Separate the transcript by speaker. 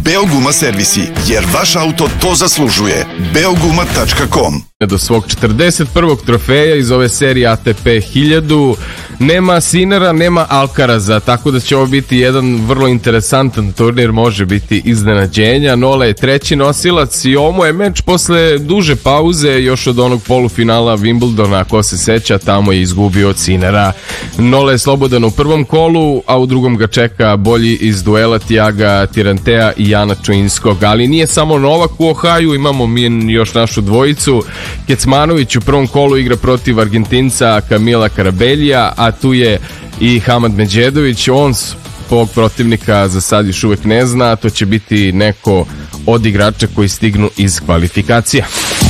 Speaker 1: Beoguma servisi, jer vaš auto to zaslužuje. Beoguma.com.
Speaker 2: Do svog 41. trofeja iz ove serije ATP 1000 nema Sinera, nema Alcaraza, tako da će ovo biti jedan vrlo interesantan turnir, može biti iznenađenja. Nole je treći nosilac i ovo je meč posle duže pauze, još od onog polufinala Wimbledona, ako se seća, tamo je izgubio od Sinera. Nole je slobodan u prvom kolu, a u drugom ga čeka bolji iz duela Tiaga Tirantea i Jana Čuinskog, ali nije samo Novak u Ohaju, imamo mi još našu dvojicu. Kecmanović u prvom kolu igra protiv Argentinca Kamila Karabelija, a tu je i Hamad Medžedović. On ovog protivnika za sad još uvek ne zna, to će biti neko od igrača koji stignu iz kvalifikacija.